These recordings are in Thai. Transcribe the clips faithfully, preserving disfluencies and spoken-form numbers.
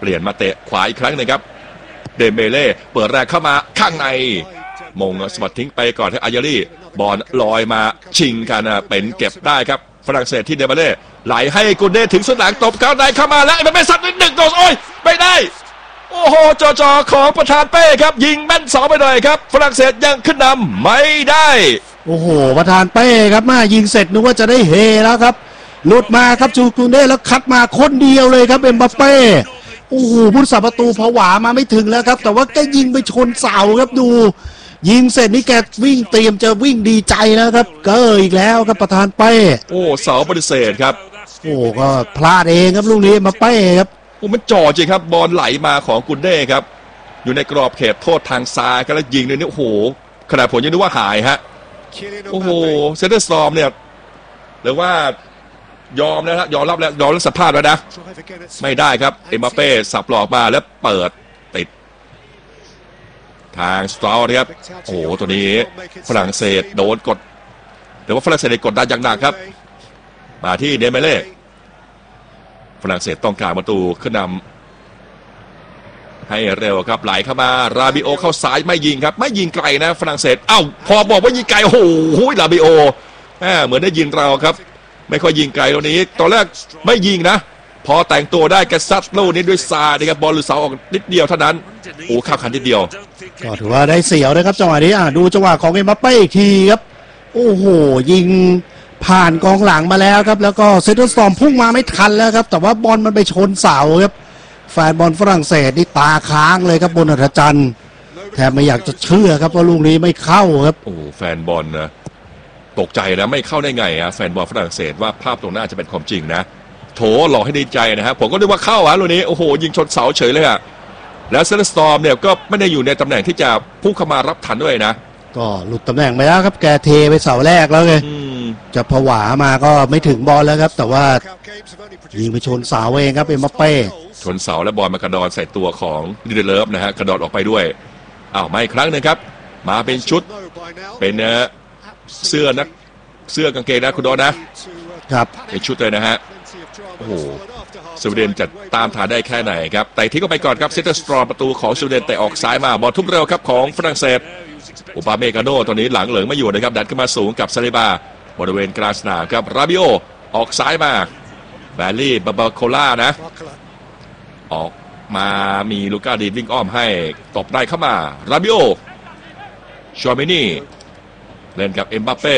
เปลี่ยนมาเตะขวาอีกครั้งหนึ่งครับเดมเบเล่เปิดแรกเข้ามาข้างในมงสปอตทิ้งไปก่อนที่อายารีบอลลอยมาชิงกันเป็นเก็บได้ครับฝรั่งเศสที่เดมเบเล่ไหลให้กุนเดถึงสุดหลังตบเข้าในเข้ามาแล้วมันไม่สัตว์หนึ่งโดนโอ้ยไม่ได้โอ้โหจอจอของประธานเป้ครับยิงแม่นสองไปเลยครับฝรั่งเศสยังขึ้นนำไม่ได้โอ้โหประธานเป้ครับมายิงเสร็จนึกว่าจะได้เฮแล้วครับหลุดมาครับจูกุนเดแล้วคัดมาคนเดียวเลยครับเอ็มบัปเป้โอ้โหผู้รักษาประตูผวามาไม่ถึงแล้วครับแต่ว่าแกยิงไปชนเสาครับดูยิงเสร็จนี่แกวิ่งเตรียมจะวิ่งดีใจแล้วครับเกิดอีกแล้วครับประธานเป้โอ้เสาปฏิเสธครับโอ้ก็พลาดเองครับลูกนี้มาเป้ครับโอ้มันจ่อจริงครับบอลไหลมาของกุนเด้ครับอยู่ในกรอบเขตโทษทางซ้ายก็แล้วยิงเลยนี่โอ้โหขนาดผมยังนึกว่าหายฮะโอ้โหเซนเตอร์สตอร์มเนี่ยหรือว่ายอมนะครับยอมรับแล้วยอมรับสภาพแล้วนะไม่ได้ครับเอ็มบัปเป้สับหลอกมาแล้วเปิดติดทางสตอร์นะครับโอ้โหตัวนี้ฝรั่งเศสโดนกดหรือว่าฝรั่งเศสกดดันอย่างหนักครับมาที่เดมเบเล่ฝรั่งเศสต้องการประตูขึ้นนำให้เร็วครับไหลเข้ามาราบิโอเข้าซ้ายไม่ยิงครับไม่ยิงไกลนะฝรั่งเศสเอ้าพอบอกว่ายิงไกลโอ้โหราบิโอเหมือนได้ยินเราครับไม่ค่อยยิงไกลตัวนี้ตอนแรกไม่ยิงนะพอแต่งตัวได้กระซัดลูกนี้ด้วยซาดีครับบอลหรือเสาออกนิดเดียวเท่านั้นโอ้ข้าวคันนิดเดียวก็ถือว่าได้เสียวนะครับจังหวะนี้อ่ะดูจังหวะของเอ็มบัปเป้อีกทีครับโอ้โหยิงผ่านกองหลังมาแล้วครับแล้วก็เซนเตอร์สตอร์มพุ่งมาไม่ทันแล้วครับแต่ว่าบอลมันไปชนเสาครับแฟนบอลฝรั่งเศสนี่ตาค้างเลยครับบนอัฐจันทร์แทบไม่อยากจะเชื่อครับว่าลูกนี้ไม่เข้าครับโอ้แฟนบอลนะตกใจนะไม่เข้าได้ไงอะแฟนบอลฝรั่งเศสว่าภาพตรงหน้าจะเป็นความจริงนะโถหลอกให้ดีใจนะครับผมก็นึกว่าเข้าอะลูกนี้โอ้โหยิงชนเสาเฉยเลยอะแล้วเซนเตอร์สตอร์มเนี่ยก็ไม่ได้อยู่ในตำแหน่งที่จะพุ่งเข้ามารับทันด้วยนะก็หลุดตำแหน่งไปแล้วครับแกเทไปเสาแรกแล้วไงจะผวามาก็ไม่ถึงบอลแล้วครับแต่ว่ายิงไปชนเสาเองครับเอ็มบัปเป้ชนเสาและบอลมากระดอนใส่ตัวของดิเดเลฟนะฮะกระดอนออกไปด้วยอ้าวมาอีกครั้งนึงครับมาเป็นชุดเป็นเสื้อนักเสื้อกางเกงนะคุณดอนนะครับเป็นชุดเลยนะฮะโอ้โหสวีเดนจะตามทานได้แค่ไหนครับแต่ทิ้งก็ไปก่อนครับเซนเตอร์สตรอมประตูของสวีเดนแต่ออกซ้ายมาบอลทุบเร็วครับของฝรั่งเศสอุปาเมกาโนตอนนี้หลังเหลืองไม่อยู่นะครับดันขึ้นมาสูงกับซาลิบาบริเวณกลางสนามครับราบิโอออกซ้ายมาแบลลี่บาบาโคล่านะออกมามีลูก้าดีวิ่งอ้อมให้ตบได้เข้ามาราบิโอชอมินี่เล่นกับเอ็มบัปเป้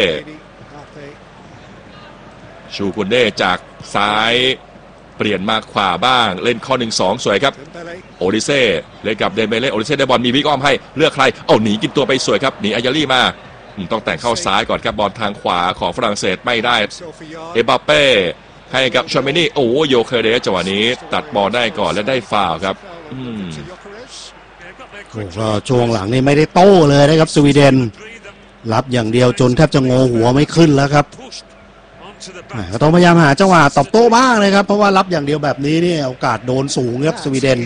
ชูกุนเดจากซ้ายเปลี่ยนมาขวาบ้างเล่นข้อหนึ่งสองสวยครับโอดิเซ่เล่นกับเดมเบเล่โอดิเซ่ได้บอลมีวิ่งอ้อมให้เลือกใครเอาหนีกินตัวไปสวยครับหนีอายารี่มาต้องแต่งเข้าซ้ายก่อนครับบอลทางขวาของฝรั่งเศสไม่ได้เอ็มบัปเป้ให้กับชอมินี่โอ้โยเคเดสจังหวะนี้ตัดบอลได้ก่อนและได้ฟาวล์ครับอืมก็ช่วงหลังนี่ไม่ได้โต้เลยนะครับสวีเดนรับอย่างเดียวจนแทบจะงอหัวไม่ขึ้นแล้วครับก็ต้องพยายามหาจังหวะตอบโต้บ้างเลยครับเพราะว่ารับอย่างเดียวแบบนี้นี่โอกาสโดนสูงครับสวีเดน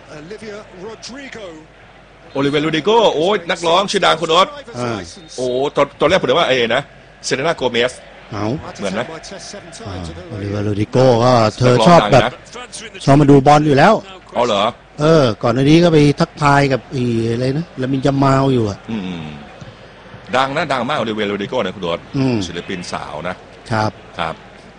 โอลิเวลูดิโกโอ้ยนักร้องชื่อดังคนนอตโอ้ตอนตอนแรกผมนึกว่าเอนะเซเรนาโกเมสเอาเหมือนนะโอลิเวลูดิโกก็เธอชอบแบบชอบมาดูบอลอยู่แล้วอ๋อเหรอเออก่อนหน้านี้ก็ไปทักทายกับอีอะไรนะแล้วมินจามาวอยู่อ่ะดังนะดังมากโอลิเวลูดิโกนะคุณนอตศิลปินสาวนะครับครับ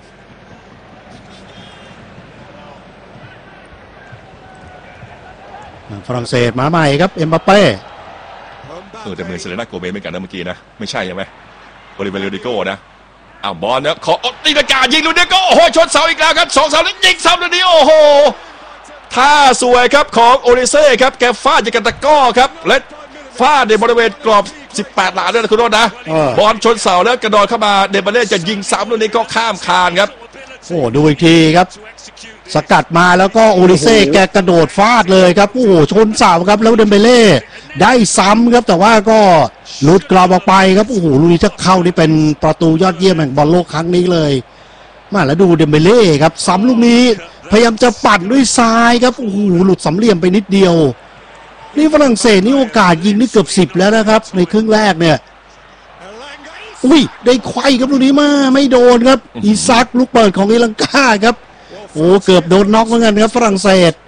ฝรั่งเศสมาใหม่ครับเอ็มบัปเป้เออแต่มือเซเลน่าโกเมสเหมือนกันนะเมื่อกี้นะไม่ใช่ใช่ไหมโอลิเวลูดิโกนะอ้าวบอลเนี่ยขอตีลังกายิงลูดิโกโอ้โหชนเสาอีกแล้วครับสองเสาแล้วยิงซ้ำลูกนี้โอ้โหท่าสวยครับของโอริเซ่ครับแกฟาดจากกันตะก้อครับและฟาดในบริเวณกรอบสิบแปดหลาด้วยนะคุณโรจน์นะบอลชนเสาแล้วกระโดดเข้ามาเดบัลเล่จะยิงซ้ำลูกนี้ก็ข้ามคานครับโอ้ดูอีกทีครับสกัดมาแล้วก็โอริเซ่แกกระโดดฟาดเลยครับโอ้โหชนเสาครับแล้วเดมเบเล่ได้ซ้ำครับแต่ว่าก็หลุดกรอบออกไปครับโอ้โหลูกนี้ถ้าเข้านี่เป็นประตูยอดเยี่ยมแห่งบอลโลกครั้งนี้เลยมาแล้วดูเดมเบเล่ครับซ้ำลูกนี้พยายามจะปั่นด้วยซ้ายครับโอ้โหหลุดสำเหลี่ยมไปนิดเดียวนี่ฝรั่งเศสนี่โอกาสยิงนี่เกือบสิบแล้วนะครับในครึ่งแรกเนี่ยอุ้ยได้ไขว้ครับลูกนี้มาไม่โดนครับอีซักลูกเปิดของอิลังกาครับโอ้เกือบโดนน็อกเหมือนกันครับฝรั่งเศส